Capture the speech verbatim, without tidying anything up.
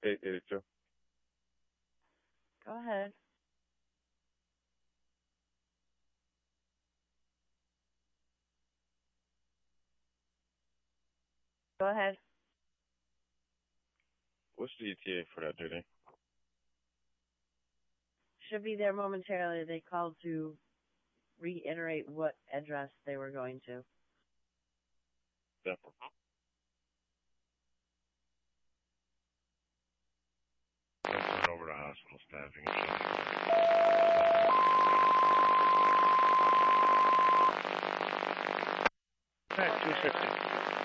eight eighty-two. Go ahead. Go ahead. What's the E T A for that, J D? Should be there momentarily. They called to reiterate what address they were going to. Denver. Let's turn over to hospital staffing. At two sixty.